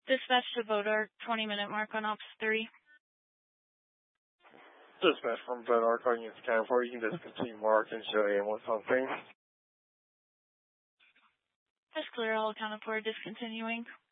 Dispatch to Vodar, 20-minute mark on Ops 3. Dispatch from Vodar, calling units accounted for. You can just continue mark and show ambulance on scene. Just clear, all accounted for, discontinuing.